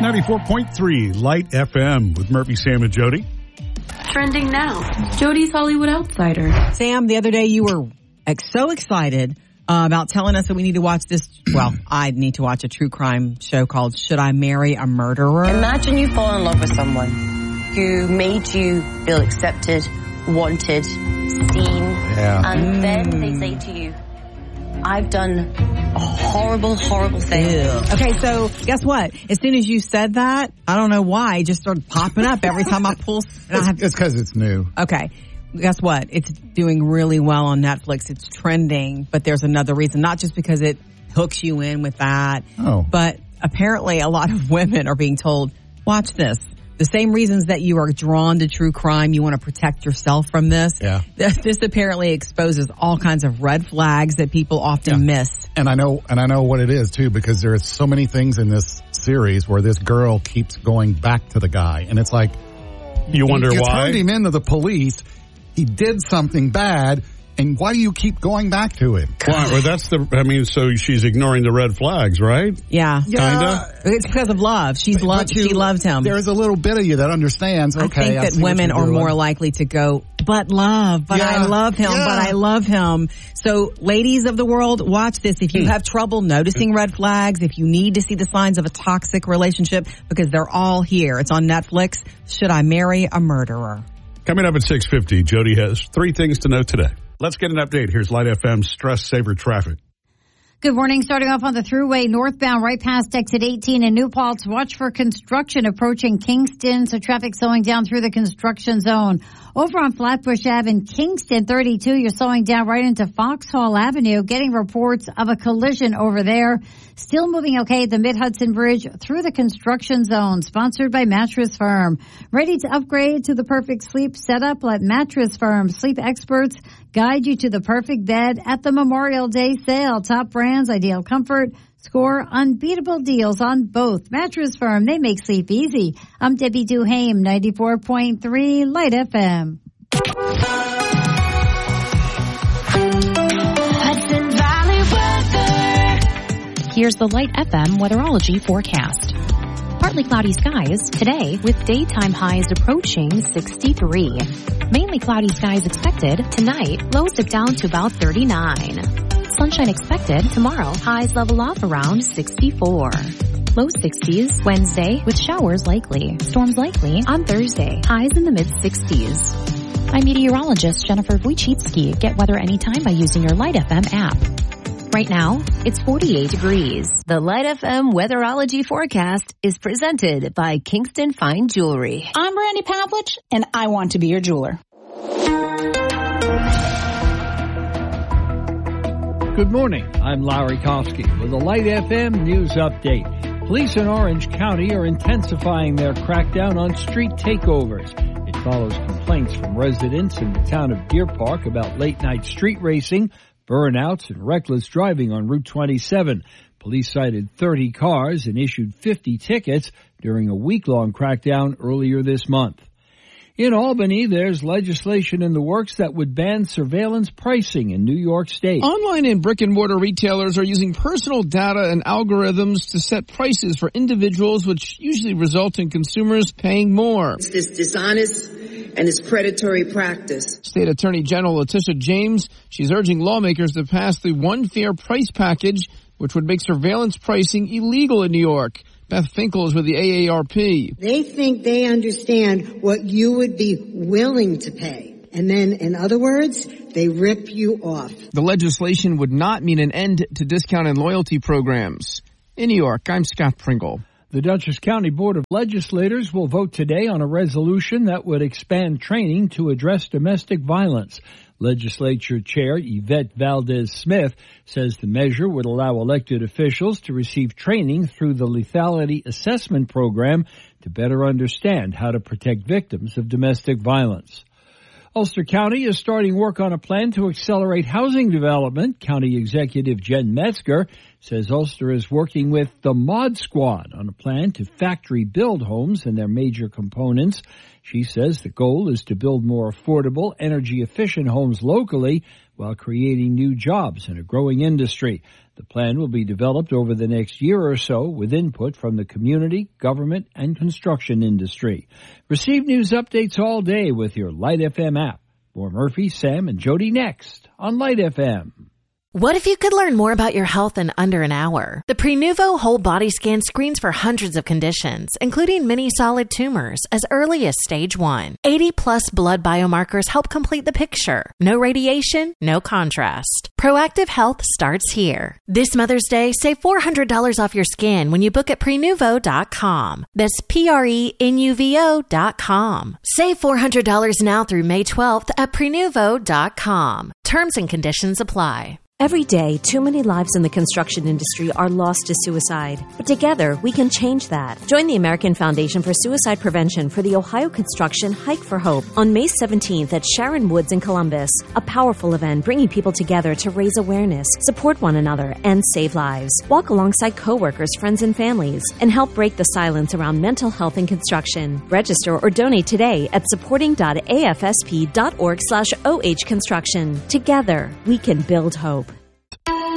94.3 Light FM with Murphy, Sam, and Jody. Trending now, Jody's Hollywood Outsider. Sam, the other day you were so excited about telling us that we need to watch this. Well, I need to watch a true crime show called Should I Marry a Murderer? Imagine you fall in love with someone who made you feel accepted, wanted, seen, and then they say to you, I've done a horrible, horrible thing. Ew. Okay, so guess what? As soon as you said that, I don't know why, it just started popping up every time I pull. It's because it's new. Okay. Guess what? It's doing really well on Netflix. It's trending, but there's another reason. Not just because it hooks you in with that, but apparently a lot of women are being told, watch this. The same reasons that you are drawn to true crime, you want to protect yourself from this. Yeah. This apparently exposes all kinds of red flags that people often miss. And I know what it is too, because there are so many things in this series where this girl keeps going back to the guy, and it's like, you wonder you why? turned him into the police. He did something bad. And why do you keep going back to him? Why? Well, so she's ignoring the red flags, right? Yeah. Kinda? It's because of love. She loved him. There's a little bit of you that understands, okay. I think that women are more likely to go, but love, but I love him, but I love him. So ladies of the world, watch this. If you have trouble noticing red flags, if you need to see the signs of a toxic relationship, because they're all here. It's on Netflix. Should I Marry a Murderer? Coming up at 6:50, Jody has 3 things to know today. Let's get an update. Here's Light FM's Stress Saver Traffic. Good morning. Starting off on the Thruway northbound right past exit 18 in New Paltz. Watch for construction approaching Kingston. So traffic slowing down through the construction zone. Over on Flatbush Ave in Kingston 32, you're slowing down right into Foxhall Avenue. Getting reports of a collision over there. Still moving okay at the Mid-Hudson Bridge through the construction zone. Sponsored by Mattress Firm. Ready to upgrade to the perfect sleep setup? Let Mattress Firm sleep experts guide you to the perfect bed at the Memorial Day sale. Top brands, ideal comfort. Score unbeatable deals on both. Mattress Firm, they make sleep easy. I'm Debbie Duhame, 94.3 Light FM. Hudson Valley weather. Here's the Light FM weatherology forecast. Partly cloudy skies today with daytime highs approaching 63. Mainly cloudy skies expected tonight, lows dip down to about 39. Sunshine expected tomorrow, highs level off around 64. Low 60s Wednesday with showers likely. Storms likely on Thursday, highs in the mid-60s. I'm meteorologist Jennifer Wojcicki. Get weather anytime by using your Light FM app. Right now, it's 48 degrees. The Light FM weatherology forecast is presented by Kingston Fine Jewelry. I'm Brandy Pavlich, and I want to be your jeweler. Good morning. I'm Larry Kosky with a Light FM news update. Police in Orange County are intensifying their crackdown on street takeovers. It follows complaints from residents in the town of Deer Park about late-night street racing, burnouts, and reckless driving on Route 27. Police cited 30 cars and issued 50 tickets during a week-long crackdown earlier this month. In Albany, there's legislation in the works that would ban surveillance pricing in New York State. Online and brick-and-mortar retailers are using personal data and algorithms to set prices for individuals, which usually result in consumers paying more. It's this dishonest and this predatory practice. State Attorney General Letitia James, she's urging lawmakers to pass the One Fair Price package, which would make surveillance pricing illegal in New York. Beth Finkel is with the AARP. They think they understand what you would be willing to pay. And then, in other words, they rip you off. The legislation would not mean an end to discount and loyalty programs. In New York, I'm Scott Pringle. The Dutchess County Board of Legislators will vote today on a resolution that would expand training to address domestic violence. Legislature Chair Yvette Valdez-Smith says the measure would allow elected officials to receive training through the Lethality Assessment Program to better understand how to protect victims of domestic violence. Ulster County is starting work on a plan to accelerate housing development. County Executive Jen Metzger says Ulster is working with the Mod Squad on a plan to factory build homes and their major components. She says the goal is to build more affordable, energy-efficient homes locally while creating new jobs in a growing industry. The plan will be developed over the next year or so with input from the community, government, and construction industry. Receive news updates all day with your Light FM app. More Murphy, Sam, and Jody next on Light FM. What if you could learn more about your health in under an hour? The Prenuvo whole body scan screens for hundreds of conditions, including many solid tumors, as early as stage 1. 80-plus blood biomarkers help complete the picture. No radiation, no contrast. Proactive health starts here. This Mother's Day, save $400 off your scan when you book at Prenuvo.com. That's Prenuvo.com. Save $400 now through May 12th at Prenuvo.com. Terms and conditions apply. Every day, too many lives in the construction industry are lost to suicide. But together, we can change that. Join the American Foundation for Suicide Prevention for the Ohio Construction Hike for Hope on May 17th at Sharon Woods in Columbus. A powerful event bringing people together to raise awareness, support one another, and save lives. Walk alongside coworkers, friends, and families, and help break the silence around mental health in construction. Register or donate today at supporting.afsp.org/ohconstruction. Together, we can build hope.